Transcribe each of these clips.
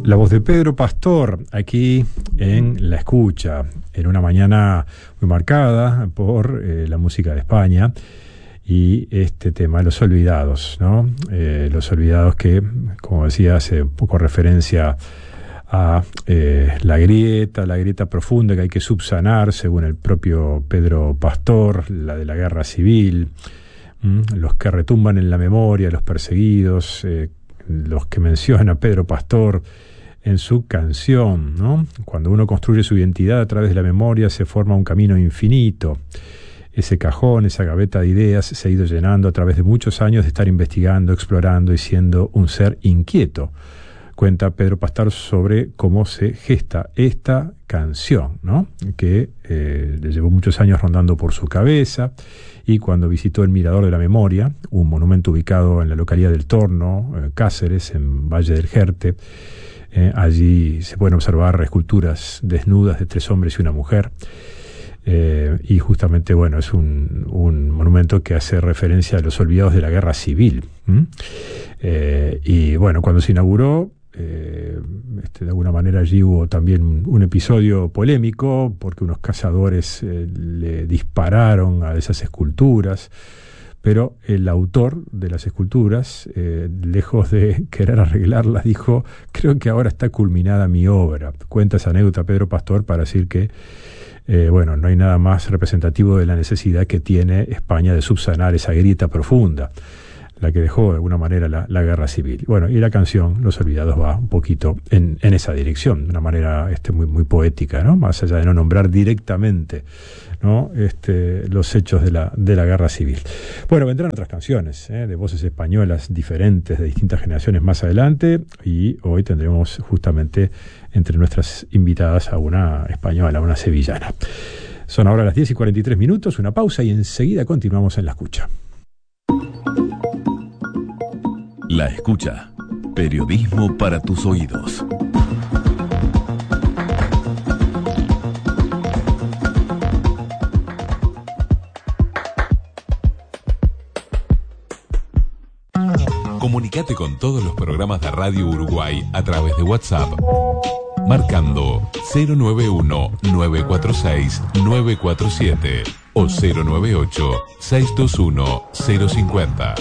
La voz de Pedro Pastor, aquí en La Escucha, en una mañana muy marcada por la música de España y este tema, Los Olvidados, ¿no? Los Olvidados que, como decía, hace un poco referencia a la grieta profunda que hay que subsanar, según el propio Pedro Pastor, la de la guerra civil, los que retumban en la memoria, los perseguidos, los que menciona Pedro Pastor en su canción, ¿no? Cuando uno construye su identidad a través de la memoria, se forma un camino infinito. Ese cajón, esa gaveta de ideas se ha ido llenando a través de muchos años de estar investigando, explorando y siendo un ser inquieto. Cuenta Pedro Pastor sobre cómo se gesta esta canción, ¿no? Que le llevó muchos años rondando por su cabeza, y cuando visitó el Mirador de la Memoria, un monumento ubicado en la localidad del Torno, Cáceres, en Valle del Jerte, allí se pueden observar esculturas desnudas de 3 hombres y una mujer, y justamente, bueno, es un monumento que hace referencia a los olvidados de la guerra civil. Y bueno, cuando se inauguró, de alguna manera allí hubo también un episodio polémico, porque unos cazadores le dispararon a esas esculturas, pero el autor de las esculturas, lejos de querer arreglarlas, dijo: creo que ahora está culminada mi obra. Cuenta esa anécdota Pedro Pastor para decir que bueno, no hay nada más representativo de la necesidad que tiene España de subsanar esa grieta profunda, la que dejó de alguna manera la guerra civil. Bueno, y la canción Los Olvidados va un poquito en esa dirección, de una manera muy poética, ¿no? Más allá de no nombrar directamente, ¿no? Los hechos de la guerra civil. Bueno, vendrán otras canciones, de voces españolas diferentes, de distintas generaciones más adelante, y hoy tendremos justamente entre nuestras invitadas a una española, una sevillana. Son ahora las 10:43, una pausa y enseguida continuamos en La Escucha. La Escucha, periodismo para tus oídos. Comunicate con todos los programas de Radio Uruguay a través de WhatsApp, marcando 091-946-947 o 098-621-050.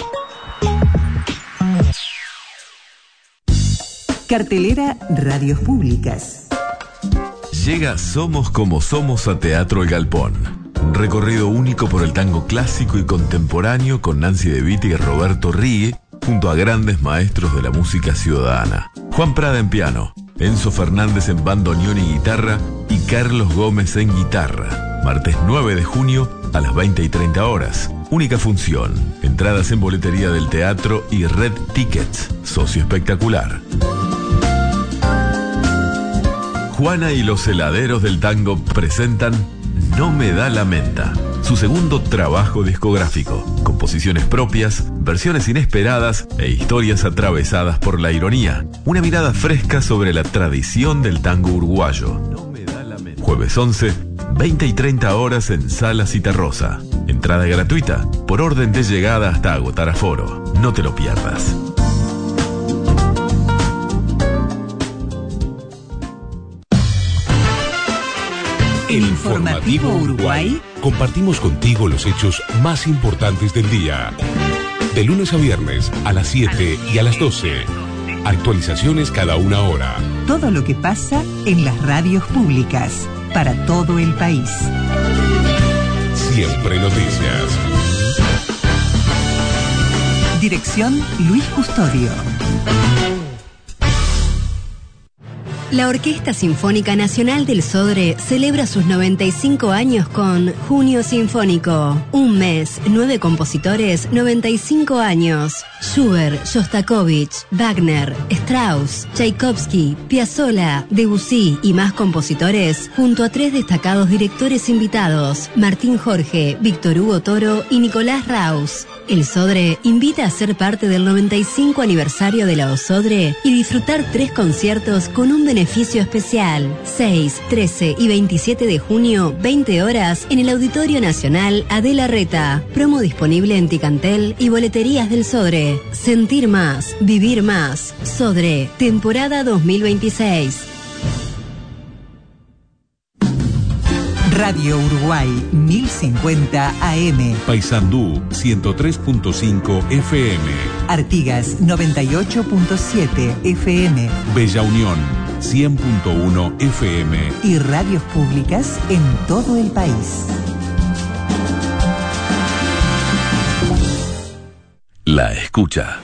Cartelera Radios Públicas. Llega Somos como Somos a Teatro El Galpón. Un recorrido único por el tango clásico y contemporáneo con Nancy De Vita y Roberto Righe, junto a grandes maestros de la música ciudadana. Juan Prada en piano, Enzo Fernández en bandoneón y guitarra y Carlos Gómez en guitarra. Martes 9 de junio a las 20:30. Única función. Entradas en boletería del teatro y Red Tickets, socio espectacular. Juana y los heladeros del tango presentan No me da la menta, su segundo trabajo discográfico. Composiciones propias, versiones inesperadas e historias atravesadas por la ironía. Una mirada fresca sobre la tradición del tango uruguayo. No me da la menta. Jueves 11, 20:30 en Sala Citarrosa. Entrada gratuita, por orden de llegada hasta agotar aforo. No te lo pierdas. El Informativo Uruguay. Compartimos contigo los hechos más importantes del día. De lunes a viernes a las 7 y a las 12. Actualizaciones cada 1 hora. Todo lo que pasa en las radios públicas para todo el país. Siempre noticias. Dirección Luis Custodio. La Orquesta Sinfónica Nacional del Sodre celebra sus 95 años con Junio Sinfónico. Un mes, 9 compositores, 95 años. Schubert, Shostakovich, Wagner, Strauss, Tchaikovsky, Piazzolla, Debussy y más compositores, junto a 3 destacados directores invitados, Martín Jorge, Víctor Hugo Toro y Nicolás Raus. El Sodre invita a ser parte del 95 aniversario de la OSODRE y disfrutar 3 conciertos con un beneficio beneficio especial. 6, 13 y 27 de junio, 20 horas, en el Auditorio Nacional Adela Reta. Promo disponible en Ticantel y boleterías del Sodre. Sentir más, vivir más. Sodre, temporada 2026. Radio Uruguay 1050 AM. Paysandú 103.5 FM. Artigas 98.7 FM. Bella Unión 100.1 FM. Y radios públicas en todo el país. La escucha.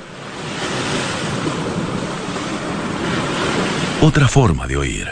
Otra forma de oír.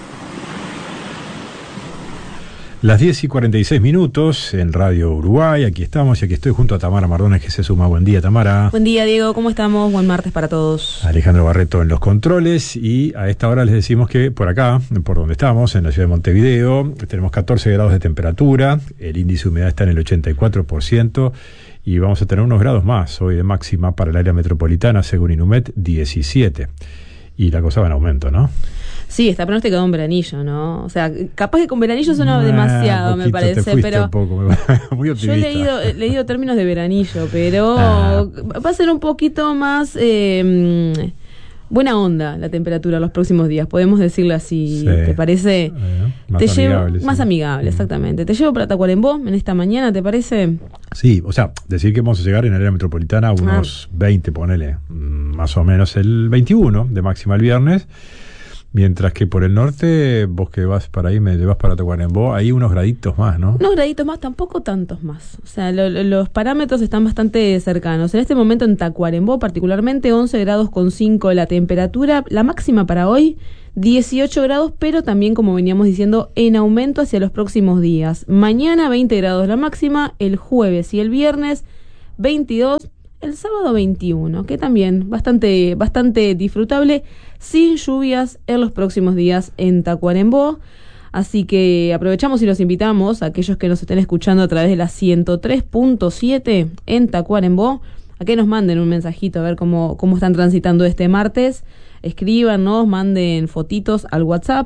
Las 10:46 en Radio Uruguay, aquí estamos y aquí estoy junto a Tamara Mardones que se suma. Buen día, Tamara. Buen día, Diego, ¿cómo estamos? Buen martes para todos. Alejandro Barreto en los controles y a esta hora les decimos que por acá, por donde estamos, en la ciudad de Montevideo, tenemos 14 grados de temperatura, el índice de humedad está en el 84% y vamos a tener unos grados más hoy de máxima para el área metropolitana, según Inumet, 17. Y la cosa va en aumento, ¿no? Sí, está pronosticado un veranillo, ¿no? O sea, capaz que con veranillo suena demasiado, me parece, pero muy yo he leído términos de veranillo, pero va a ser un poquito más buena onda la temperatura los próximos días, podemos decirlo así, sí. ¿Te parece? Más amigable, exactamente. Te llevo para Tacuarembó en esta mañana, ¿te parece? Sí, o sea, decir que vamos a llegar en el área metropolitana a unos 20, ponele, más o menos el 21 de máxima el viernes. Mientras que por el norte, vos que vas para ahí, me llevas para Tacuarembó, hay unos graditos más, ¿no? Unos graditos más, tampoco tantos más. O sea, los parámetros están bastante cercanos. En este momento en Tacuarembó, particularmente 11 grados con 5 la temperatura. La máxima para hoy, 18 grados, pero también, como veníamos diciendo, en aumento hacia los próximos días. Mañana 20 grados la máxima, el jueves y el viernes 22, el sábado 21, que también bastante disfrutable, sin lluvias en los próximos días en Tacuarembó. Así que aprovechamos y los invitamos a aquellos que nos estén escuchando a través de la 103.7 en Tacuarembó, a que nos manden un mensajito a ver cómo están transitando este martes. Escríbanos, manden fotitos al WhatsApp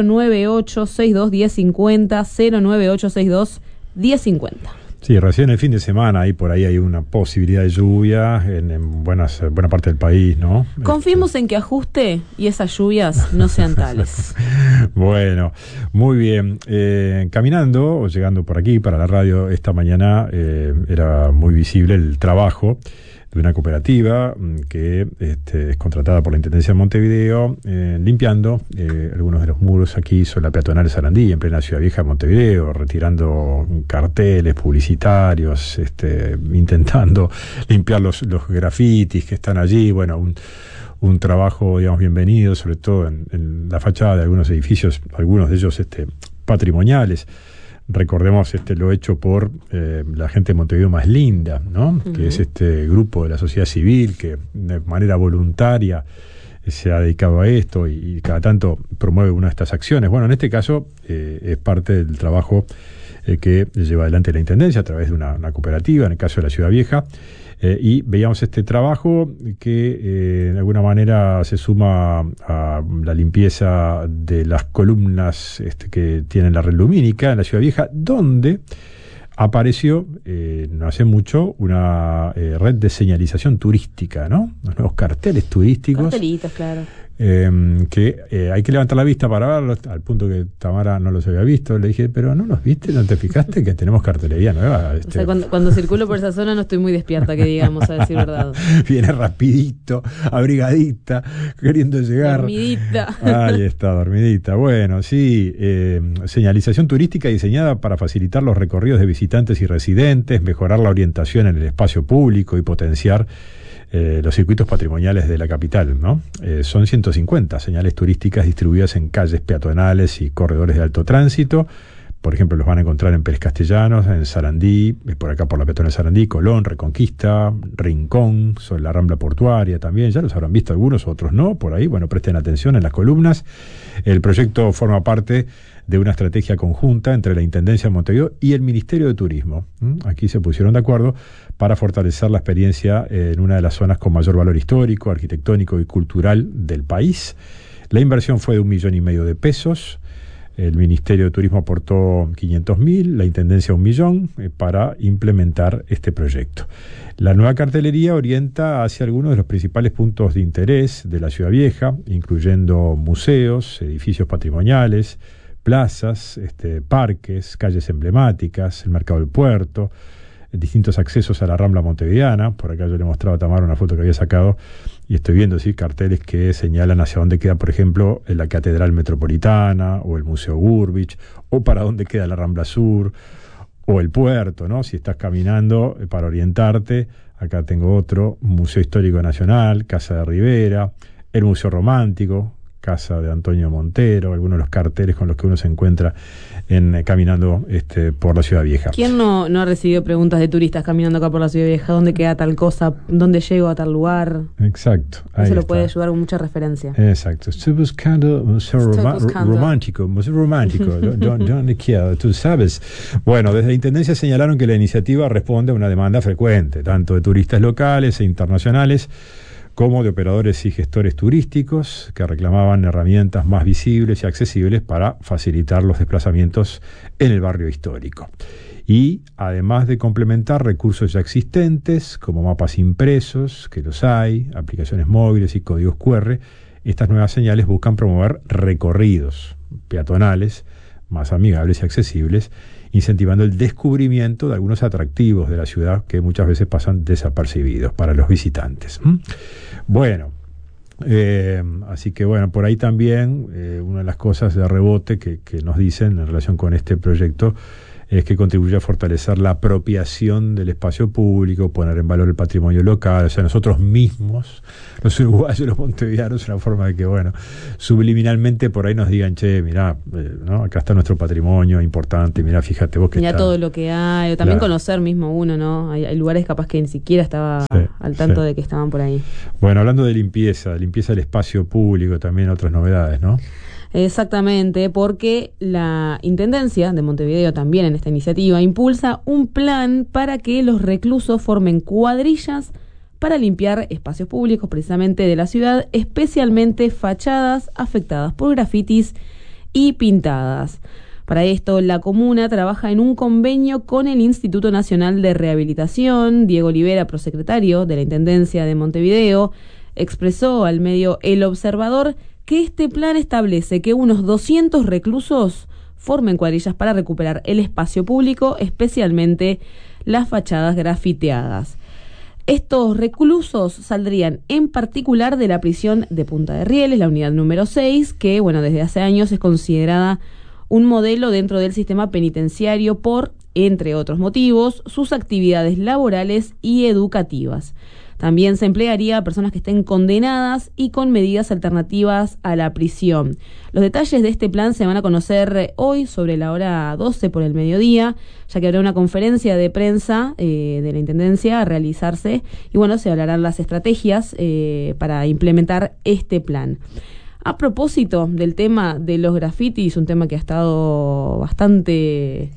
098-62-1050, 098-62-1050. Sí, recién el fin de semana, ahí por ahí hay una posibilidad de lluvia en buena parte del país, ¿no? Confiemos en que ajuste y esas lluvias no sean tales. Bueno, muy bien. Caminando o llegando por aquí para la radio esta mañana era muy visible el trabajo de una cooperativa que es contratada por la Intendencia de Montevideo, limpiando algunos de los muros aquí sobre la peatonal de Sarandí, en plena Ciudad Vieja de Montevideo, retirando carteles publicitarios, intentando limpiar los grafitis que están allí. Bueno, un trabajo, digamos, bienvenido, sobre todo en la fachada de algunos edificios, algunos de ellos patrimoniales. Recordemos lo hecho por la gente de Montevideo Más Linda, ¿no? Uh-huh. Que es este grupo de la sociedad civil que de manera voluntaria se ha dedicado a esto y cada tanto promueve una de estas acciones. Bueno, en este caso es parte del trabajo que lleva adelante la Intendencia a través de una cooperativa, en el caso de la Ciudad Vieja. Y veíamos este trabajo que de alguna manera se suma a la limpieza de las columnas que tiene la red lumínica en la Ciudad Vieja, donde apareció no hace mucho una red de señalización turística, ¿no? Los nuevos carteles turísticos. Cartelitos, claro. Que hay que levantar la vista para verlos, al punto que Tamara no los había visto. Le dije, pero ¿no los viste? ¿No te fijaste que tenemos cartelería nueva? O sea, cuando circulo por esa zona no estoy muy despierta, que digamos, a decir verdad. Viene rapidito, abrigadita, queriendo llegar. Dormidita. Ahí está, dormidita. Bueno, sí, señalización turística diseñada para facilitar los recorridos de visitantes y residentes, mejorar la orientación en el espacio público y potenciar los circuitos patrimoniales de la capital, ¿no? Son 150 señales turísticas distribuidas en calles peatonales y corredores de alto tránsito. Por ejemplo, los van a encontrar en Pérez Castellanos, en Sarandí, por acá por la peatonal Sarandí, Colón, Reconquista, Rincón, sobre la Rambla Portuaria también. Ya los habrán visto algunos, otros no, por ahí. Bueno, presten atención en las columnas. El proyecto forma parte de una estrategia conjunta entre la Intendencia de Montevideo y el Ministerio de Turismo. Aquí se pusieron de acuerdo para fortalecer la experiencia en una de las zonas con mayor valor histórico, arquitectónico y cultural del país. La inversión fue de 1,5 millones de pesos. El Ministerio de Turismo aportó 500.000, la Intendencia 1 millón para implementar este proyecto. La nueva cartelería orienta hacia algunos de los principales puntos de interés de la Ciudad Vieja, incluyendo museos, edificios patrimoniales, plazas, parques, calles emblemáticas, el mercado del puerto, distintos accesos a la Rambla montevideana. Por acá yo le mostraba a Tamara una foto que había sacado y estoy viendo carteles que señalan hacia dónde queda, por ejemplo, la Catedral Metropolitana o el Museo Burbich, o para dónde queda la Rambla Sur o el puerto, ¿no? Si estás caminando para orientarte, acá tengo otro, Museo Histórico Nacional, Casa de Rivera, el Museo Romántico, Casa de Antonio Montero, algunos de los carteles con los que uno se encuentra caminando por la Ciudad Vieja. ¿Quién no ha recibido preguntas de turistas caminando acá por la Ciudad Vieja? ¿Dónde queda tal cosa? ¿Dónde llego a tal lugar? Exacto. Eso lo puede ayudar con mucha referencia. Exacto. Estoy buscando museo romántico. ¿Dónde queda? Tú sabes. Bueno, desde la Intendencia señalaron que la iniciativa responde a una demanda frecuente, tanto de turistas locales e internacionales, como de operadores y gestores turísticos que reclamaban herramientas más visibles y accesibles para facilitar los desplazamientos en el barrio histórico. Y además de complementar recursos ya existentes, como mapas impresos, que los hay, aplicaciones móviles y códigos QR, estas nuevas señales buscan promover recorridos peatonales más amigables y accesibles, incentivando el descubrimiento de algunos atractivos de la ciudad que muchas veces pasan desapercibidos para los visitantes. Bueno, así que bueno, por ahí también una de las cosas de rebote que nos dicen en relación con este proyecto es que contribuye a fortalecer la apropiación del espacio público, poner en valor el patrimonio local, o sea, nosotros mismos, los uruguayos, los montevideanos, una forma de que, bueno, subliminalmente por ahí nos digan, che, mirá, ¿no? Acá está nuestro patrimonio importante, mirá, fíjate vos que mirá está todo lo que hay, o también conocer mismo uno, ¿no? Hay lugares capaz que ni siquiera estaba al tanto de que estaban por ahí. Bueno, hablando de limpieza del espacio público, también otras novedades, ¿no? Exactamente, porque la Intendencia de Montevideo también en esta iniciativa impulsa un plan para que los reclusos formen cuadrillas para limpiar espacios públicos precisamente de la ciudad, especialmente fachadas afectadas por grafitis y pintadas. Para esto, la comuna trabaja en un convenio con el Instituto Nacional de Rehabilitación. Diego Olivera, prosecretario de la Intendencia de Montevideo, expresó al medio El Observador que este plan establece que unos 200 reclusos formen cuadrillas para recuperar el espacio público, especialmente las fachadas grafiteadas. Estos reclusos saldrían en particular de la prisión de Punta de Rieles, la unidad número 6, que bueno, desde hace años es considerada un modelo dentro del sistema penitenciario por, entre otros motivos, sus actividades laborales y educativas. También se emplearía a personas que estén condenadas y con medidas alternativas a la prisión. Los detalles de este plan se van a conocer hoy sobre la hora 12 por el mediodía, ya que habrá una conferencia de prensa de la Intendencia a realizarse y bueno, se hablarán las estrategias para implementar este plan. A propósito del tema de los grafitis, un tema que ha estado bastante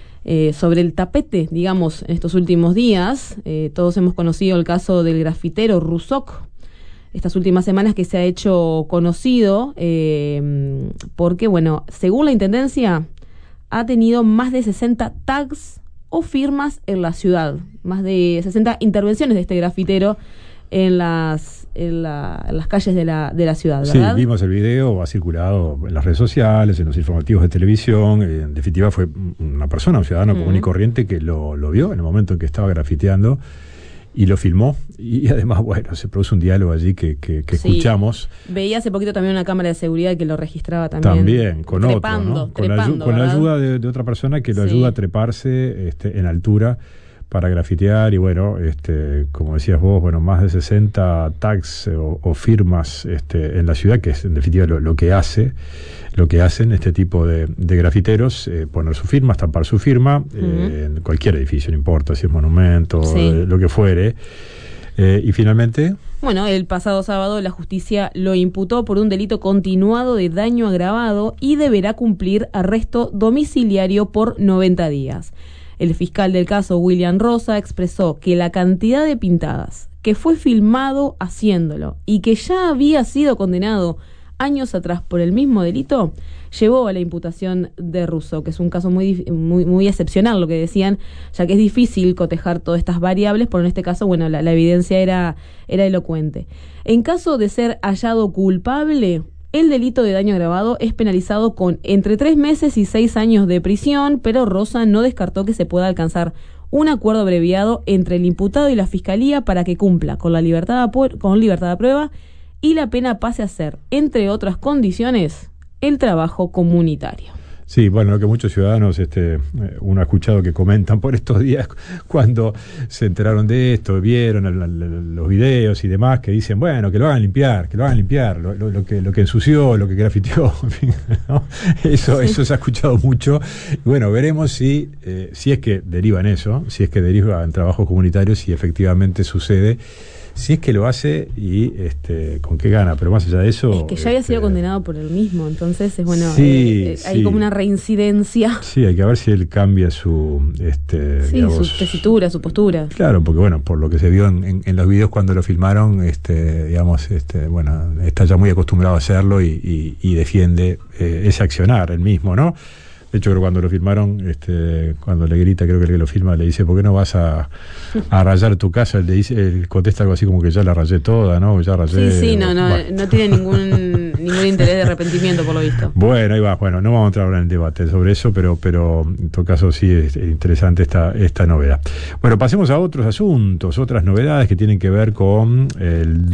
sobre el tapete, digamos, en estos últimos días. Todos hemos conocido el caso del grafitero Rusock, estas últimas semanas que se ha hecho conocido, porque, bueno, según la Intendencia, ha tenido más de 60 tags o firmas en la ciudad, más de 60 intervenciones de este grafitero en las calles de la ciudad, ¿verdad? Sí, vimos el video, ha circulado en las redes sociales, en los informativos de televisión. En definitiva fue una persona, un ciudadano común y corriente que lo vio en el momento en que estaba grafiteando y lo filmó. Y además, bueno, se produce un diálogo allí que sí, escuchamos. Veía hace poquito también una cámara de seguridad que lo registraba también. También, con trepando, otro, ¿no? Con la ayuda de otra persona que lo ayuda a treparse en altura para grafitear. Y bueno, como decías vos, bueno, más de 60 tags o firmas en la ciudad, que es en definitiva lo que hacen este tipo de grafiteros, poner su firma, estampar su firma en cualquier edificio, no importa si es monumento, lo que fuere. Y finalmente, bueno, el pasado sábado la justicia lo imputó por un delito continuado de daño agravado y deberá cumplir arresto domiciliario por 90 días. El fiscal del caso, William Rosa, expresó que la cantidad de pintadas que fue filmado haciéndolo y que ya había sido condenado años atrás por el mismo delito, llevó a la imputación de Rousseau, que es un caso muy excepcional, lo que decían, ya que es difícil cotejar todas estas variables, pero en este caso, bueno, la evidencia era elocuente. En caso de ser hallado culpable, el delito de daño agravado es penalizado con entre 3 meses y 6 años de prisión, pero Rosa no descartó que se pueda alcanzar un acuerdo abreviado entre el imputado y la fiscalía para que cumpla con libertad de prueba y la pena pase a ser, entre otras condiciones, el trabajo comunitario. Sí, bueno, lo que muchos ciudadanos, uno ha escuchado que comentan por estos días cuando se enteraron de esto, vieron los videos y demás, que dicen, bueno, que lo hagan limpiar, lo que ensució, lo que grafiteó, en fin, ¿no? Eso se ha escuchado mucho. Y bueno, veremos si es que deriva en eso, si es que deriva en trabajos comunitarios, si efectivamente sucede. Si es que lo hace y con qué gana, pero más allá de eso... Es que ya había sido condenado por él mismo, entonces es bueno, hay sí, como una reincidencia. Sí, hay que ver si él cambia su... digamos, su tesitura, su postura. Claro, porque bueno, por lo que se vio en los videos cuando lo filmaron, bueno, está ya muy acostumbrado a hacerlo y defiende ese accionar él mismo, ¿no? De hecho, creo que cuando lo filmaron, cuando le grita, creo que el que lo filma le dice, ¿por qué no vas a rayar tu casa? Él contesta algo así como que ya la rayé toda, ¿no? Ya rayé. Sí, no tiene ningún interés de arrepentimiento, por lo visto. Bueno, ahí va. Bueno, no vamos a entrar ahora en el debate sobre eso, pero en todo caso sí es interesante esta novedad. Bueno, pasemos a otros asuntos, otras novedades que tienen que ver con el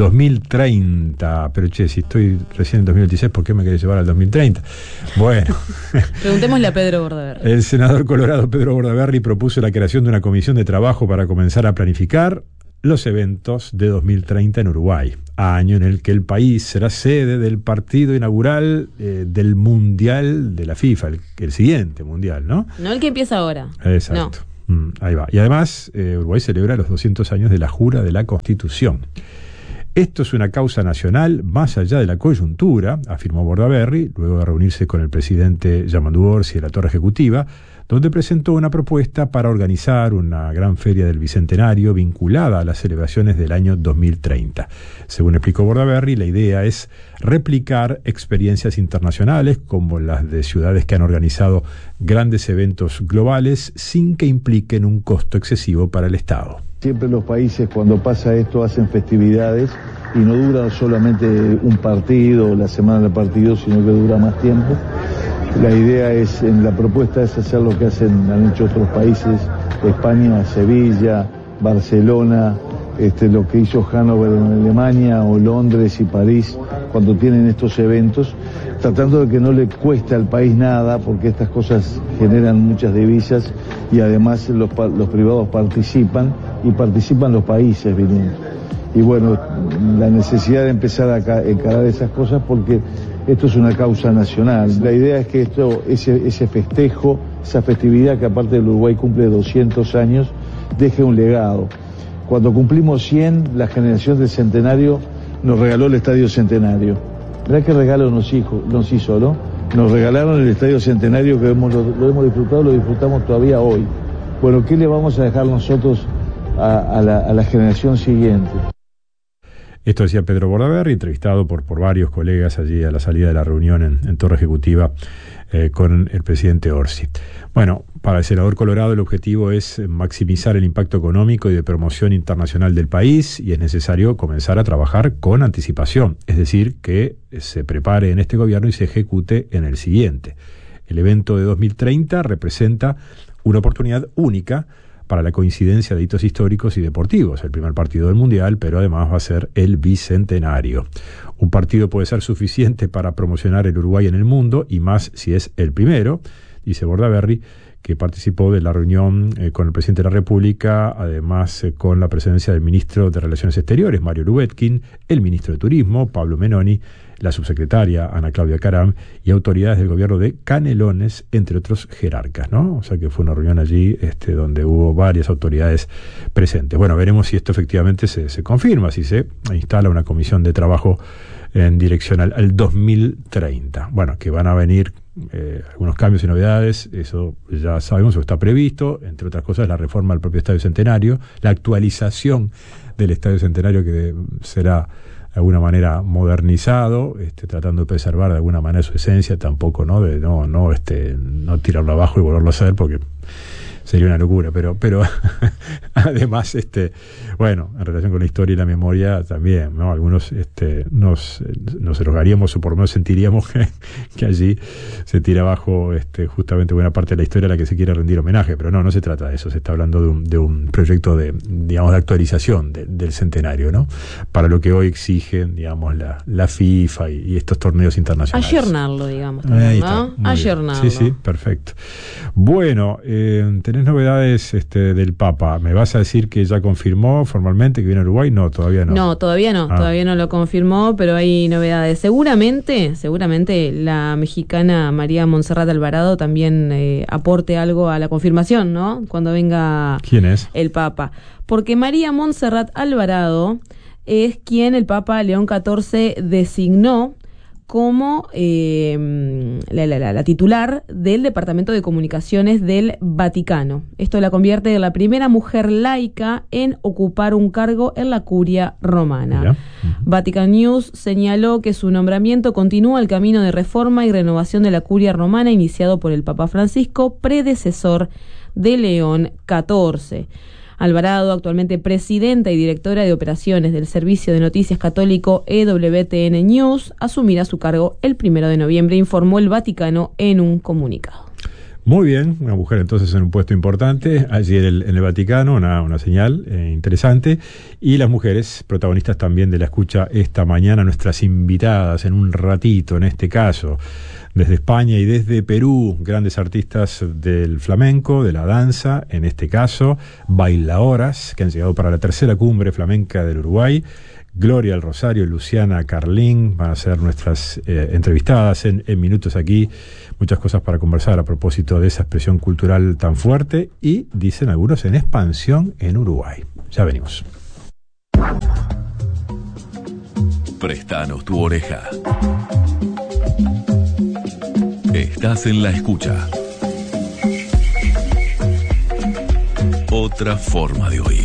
2030. Pero che, si estoy recién en 2026, ¿por qué me querés llevar al 2030? Bueno. Preguntémosle a Pedro Bordaberry. El senador colorado Pedro Bordaberry propuso la creación de una comisión de trabajo para comenzar a planificar los eventos de 2030 en Uruguay, año en el que el país será sede del partido inaugural del Mundial de la FIFA, el siguiente Mundial, ¿no? No el que empieza ahora. Exacto. No. Ahí va. Y además, Uruguay celebra los 200 años de la jura de la Constitución. Esto es una causa nacional más allá de la coyuntura, afirmó Bordaberry, luego de reunirse con el presidente Yamandu Orsi de la Torre Ejecutiva, donde presentó una propuesta para organizar una gran feria del Bicentenario vinculada a las celebraciones del año 2030. Según explicó Bordaberry, la idea es replicar experiencias internacionales como las de ciudades que han organizado grandes eventos globales sin que impliquen un costo excesivo para el Estado. Siempre los países cuando pasa esto hacen festividades y no dura solamente un partido o la semana del partido, sino que dura más tiempo. La idea la propuesta es hacer lo que han hecho otros países, España, Sevilla, Barcelona, lo que hizo Hannover en Alemania o Londres y París cuando tienen estos eventos, tratando de que no le cueste al país nada, porque estas cosas generan muchas divisas y además los privados participan y participan los países viniendo. Y bueno, la necesidad de empezar a encarar esas cosas porque esto es una causa nacional. La idea es que ese festejo, esa festividad que aparte del Uruguay cumple 200 años, deje un legado. Cuando cumplimos 100, la generación del Centenario nos regaló el Estadio Centenario. Mirá qué regalo nos hizo, ¿no? Nos regalaron el Estadio Centenario que lo hemos disfrutado, lo disfrutamos todavía hoy. Bueno, ¿qué le vamos a dejar nosotros a la generación siguiente? Esto decía Pedro Bordaberry, entrevistado por varios colegas allí a la salida de la reunión en Torre Ejecutiva con el presidente Orsi. Bueno, para el senador colorado el objetivo es maximizar el impacto económico y de promoción internacional del país y es necesario comenzar a trabajar con anticipación, es decir, que se prepare en este gobierno y se ejecute en el siguiente. El evento de 2030 representa una oportunidad única para la coincidencia de hitos históricos y deportivos, el primer partido del Mundial, pero además va a ser el Bicentenario. Un partido puede ser suficiente para promocionar el Uruguay en el mundo, y más si es el primero, dice Bordaberry, que participó de la reunión con el presidente de la República, además con la presencia del ministro de Relaciones Exteriores, Mario Lubetkin, el ministro de Turismo, Pablo Menoni, la subsecretaria Ana Claudia Caram y autoridades del gobierno de Canelones, entre otros jerarcas, ¿no? O sea que fue una reunión allí donde hubo varias autoridades presentes. Bueno, veremos si esto efectivamente se confirma, si se instala una comisión de trabajo en dirección al 2030. Bueno, que van a venir algunos cambios y novedades, eso ya sabemos, eso está previsto, entre otras cosas la reforma del propio Estadio Centenario, la actualización del Estadio Centenario que será de alguna manera modernizado, tratando de preservar de alguna manera su esencia, tampoco no tirarlo abajo y volverlo a hacer, porque sería una locura, pero además, bueno, en relación con la historia y la memoria también, ¿no? Algunos nos erogaríamos, o por lo menos sentiríamos que allí se tira abajo justamente buena parte de la historia a la que se quiere rendir homenaje, pero no se trata de eso, se está hablando de un proyecto de actualización del centenario, ¿no? Para lo que hoy exigen, digamos, la FIFA y estos torneos internacionales. Ayornarlo, digamos, también, ahí ¿no? Está, Ayornarlo. Sí, perfecto. Bueno, ¿tenés novedades del Papa? ¿Me vas a decir que ya confirmó formalmente que viene a Uruguay? No, todavía no. No, todavía no, todavía no lo confirmó, pero hay novedades. Seguramente la mexicana María Montserrat Alvarado también aporte algo a la confirmación, ¿no? Cuando venga ¿Quién es? el Papa. Porque María Montserrat Alvarado es quien el Papa León XIV designó como la titular del Departamento de Comunicaciones del Vaticano. Esto la convierte en la primera mujer laica en ocupar un cargo en la curia romana. Mira. Vatican News señaló que su nombramiento continúa el camino de reforma y renovación de la curia romana iniciado por el Papa Francisco, predecesor de León XIV. Alvarado, actualmente presidenta y directora de operaciones del Servicio de Noticias Católico EWTN News, asumirá su cargo el 1 de noviembre, informó el Vaticano en un comunicado. Muy bien, una mujer entonces en un puesto importante allí en el Vaticano, una señal interesante. Y las mujeres, protagonistas también de la escucha esta mañana, nuestras invitadas en un ratito, en este caso, desde España y desde Perú, grandes artistas del flamenco, de la danza, en este caso, bailadoras, que han llegado para la tercera cumbre flamenca del Uruguay. Gloria del Rosario y Luciana Carlín van a ser nuestras entrevistadas en minutos aquí. Muchas cosas para conversar a propósito de esa expresión cultural tan fuerte y, dicen algunos, en expansión en Uruguay. Ya venimos. Préstanos tu oreja. Estás en la escucha. Otra forma de oír.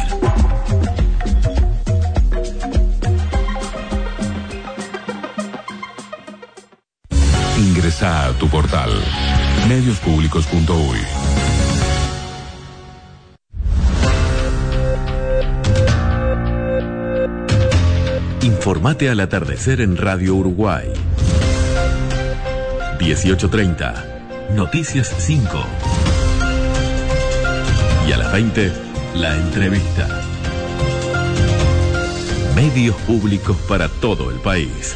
Ingresa a tu portal mediospublicos.uy. Informate al atardecer en Radio Uruguay. 18:30, Noticias 5. Y a las 20, la entrevista. Medios públicos para todo el país.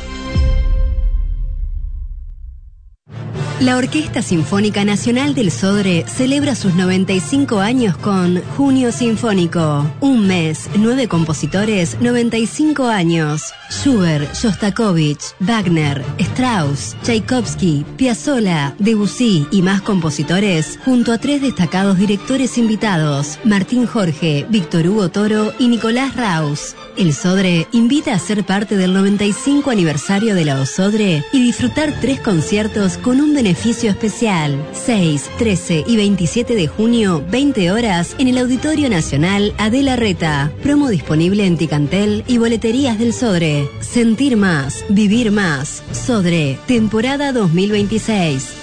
La Orquesta Sinfónica Nacional del Sodre celebra sus 95 años con Junio Sinfónico. Un mes, 9 compositores, 95 años. Schubert, Shostakovich, Wagner, Strauss, Tchaikovsky, Piazzolla, Debussy y más compositores, junto a 3 destacados directores invitados, Martín Jorge, Víctor Hugo Toro y Nicolás Raus. El Sodre invita a ser parte del 95 aniversario de la OSODRE y disfrutar 3 conciertos con un beneficio especial. 6, 13 y 27 de junio, 20 horas, en el Auditorio Nacional Adela Reta. Promo disponible en Ticantel y boleterías del Sodre. Sentir más, vivir más. Sodre, temporada 2026.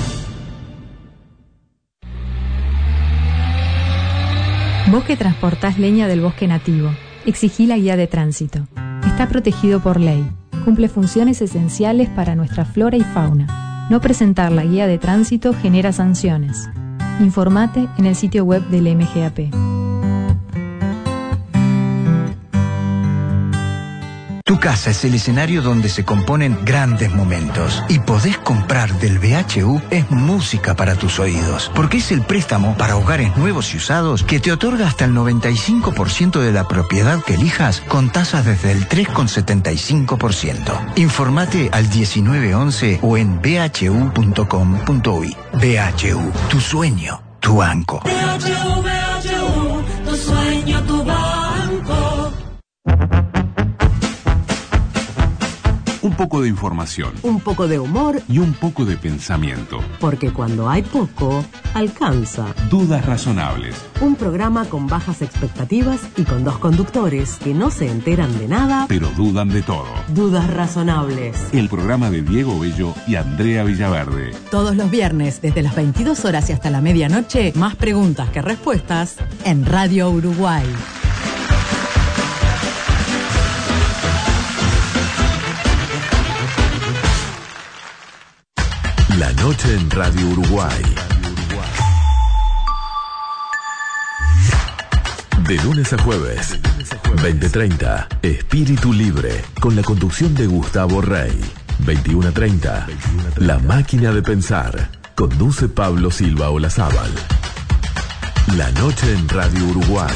Vos que transportás leña del bosque nativo, exigí la guía de tránsito. Está protegido por ley. Cumple funciones esenciales para nuestra flora y fauna. No presentar la guía de tránsito genera sanciones. Informate en el sitio web del MGAP. Tu casa es el escenario donde se componen grandes momentos. Y podés comprar del BHU es música para tus oídos. Porque es el préstamo para hogares nuevos y usados que te otorga hasta el 95% de la propiedad que elijas con tasas desde el 3,75%. Informate al 1911 o en bhu.com.uy. BHU, tu sueño, tu banco. BHU, tu sueño, tu banco. Un Un poco de información. Un poco de humor. Y un poco de pensamiento. Porque cuando hay poco, alcanza. Dudas razonables. Un programa con bajas expectativas y con dos conductores que no se enteran de nada, pero dudan de todo. Dudas razonables. El programa de Diego Bello y Andrea Villaverde. Todos los viernes, desde las 22 horas y hasta la medianoche, más preguntas que respuestas en Radio Uruguay. La noche en Radio Uruguay. De lunes a jueves, 20:30, Espíritu Libre, con la conducción de Gustavo Rey. 21:30, La Máquina de Pensar, conduce Pablo Silva Olazábal. La noche en Radio Uruguay.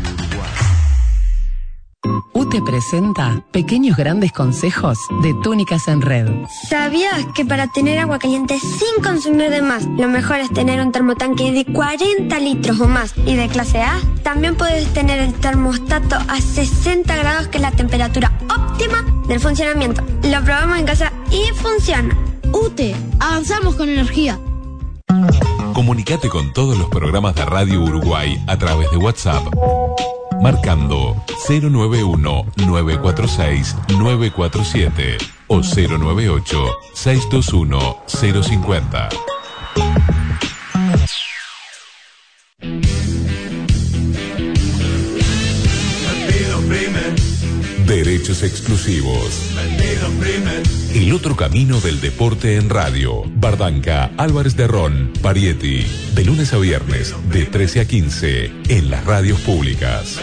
UTE presenta Pequeños Grandes Consejos de Túnicas en Red. ¿Sabías que para tener agua caliente sin consumir de más, lo mejor es tener un termotanque de 40 litros o más y de clase A? También puedes tener el termostato a 60 grados, que es la temperatura óptima del funcionamiento. Lo probamos en casa y funciona. UTE, avanzamos con energía. Comunicate con todos los programas de Radio Uruguay a través de WhatsApp, marcando 091-946-947 o 098-621-050. Derechos exclusivos. El otro camino del deporte en radio. Bardanca, Álvarez de Ron, Parietti. De lunes a viernes, de 13 a 15, en las radios públicas.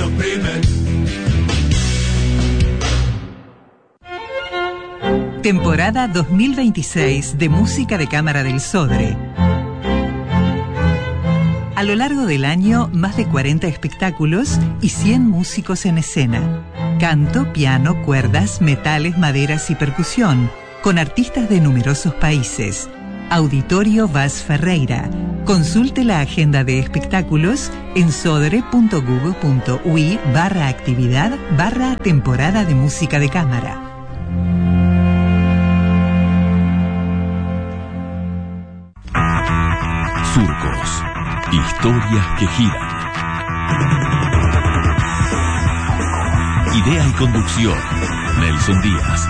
Temporada 2026 de Música de Cámara del Sodre. A lo largo del año, más de 40 espectáculos y 100 músicos en escena. Canto, piano, cuerdas, metales, maderas y percusión, con artistas de numerosos países. Auditorio Vaz Ferreira. Consulte la agenda de espectáculos en sodre.google.ui/actividad/temporada de música de cámara. Surcos. Historias que giran. Idea y conducción, Nelson Díaz.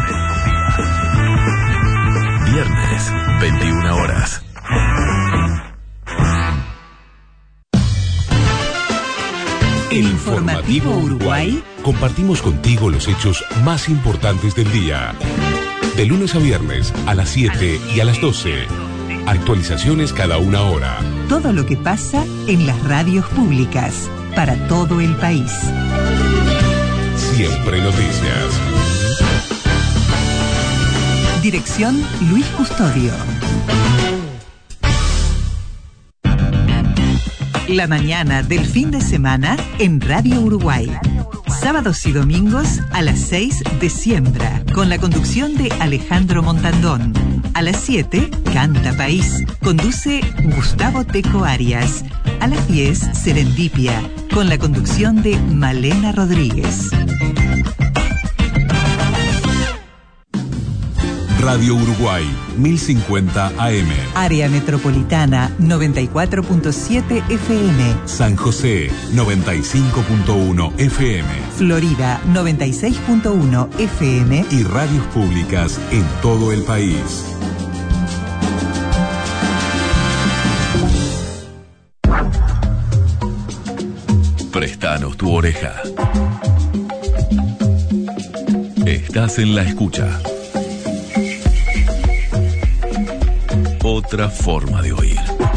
Viernes, 21 horas. El Informativo Uruguay. Compartimos contigo los hechos más importantes del día. De lunes a viernes, a las 7 y a las 12. Actualizaciones cada una hora. Todo lo que pasa en las radios públicas, para todo el país. Siempre noticias. Dirección Luis Custodio. La mañana del fin de semana en Radio Uruguay. Sábados y domingos a las 6 de siembra, con la conducción de Alejandro Montandón. A las 7, Canta País. Conduce Gustavo Teco Arias. A las 10, Serendipia, con la conducción de Malena Rodríguez. Radio Uruguay, 1050 AM. Área Metropolitana, 94.7 FM. San José, 95.1 FM. Florida, 96.1 FM. Y radios públicas en todo el país. Prestanos tu oreja. Estás en la escucha. Otra forma de oír.